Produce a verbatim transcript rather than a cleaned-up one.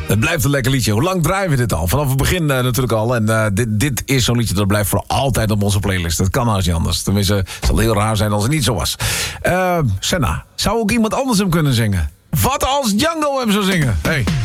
Het blijft een lekker liedje. Hoe lang draaien we dit al? Vanaf het begin uh, natuurlijk al. En uh, dit, dit is zo'n liedje dat blijft voor altijd op onze playlist. Dat kan haast niet anders. Tenminste, het zal heel raar zijn als het niet zo was. Uh, Senna, zou ook iemand anders hem kunnen zingen? Wat als Django hem zou zingen? Hey.